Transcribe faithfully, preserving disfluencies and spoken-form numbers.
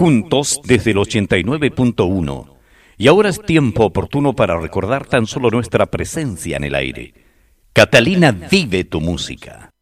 juntos desde el ochenta y nueve punto uno. Y ahora es tiempo oportuno para recordar tan solo nuestra presencia en el aire. Catalina vive tu música.